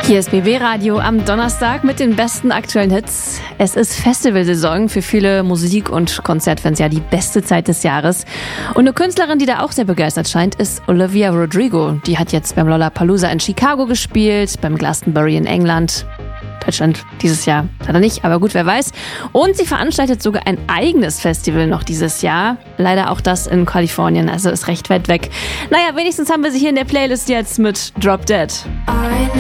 Hier ist BB Radio am Donnerstag mit den besten aktuellen Hits. Es ist Festivalsaison, für viele Musik- und Konzertfans ja die beste Zeit des Jahres. Und eine Künstlerin, die da auch sehr begeistert scheint, ist Olivia Rodrigo. Die hat jetzt beim Lollapalooza in Chicago gespielt, beim Glastonbury in England. Deutschland dieses Jahr leider nicht, aber gut, wer weiß. Und sie veranstaltet sogar ein eigenes Festival noch dieses Jahr. Leider auch das in Kalifornien, also ist recht weit weg. Naja, wenigstens haben wir sie hier in der Playlist jetzt mit Drop Dead.